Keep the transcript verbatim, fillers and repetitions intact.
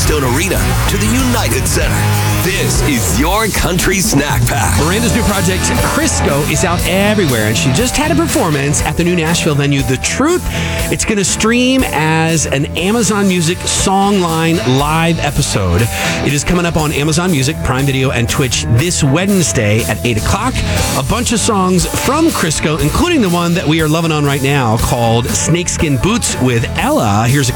Bridgestone Arena to the United Center. This is your country snack pack. Miranda's new project, Crisco, is out everywhere, and she just had a performance at the new Nashville venue, The Truth. It's going to stream as an Amazon Music Songline live episode. It is coming up on Amazon Music, Prime Video, and Twitch this Wednesday at eight o'clock. A bunch of songs from Crisco, including the one that we are loving on right now called Snakeskin Boots with Ella. Here's a